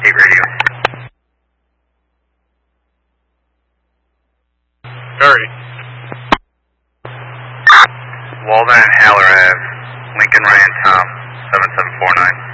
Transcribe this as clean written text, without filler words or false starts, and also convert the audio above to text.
State Radio. Very. Walden and Haller Ave, Lincoln Ryan Tom, 7749.